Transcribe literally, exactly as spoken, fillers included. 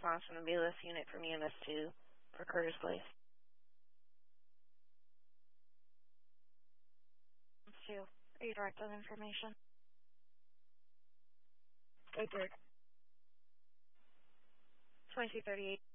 response from the B L S unit from E M S two for Curtis Place. two. Are you direct on information? Go direct. twenty-two thirty-eight.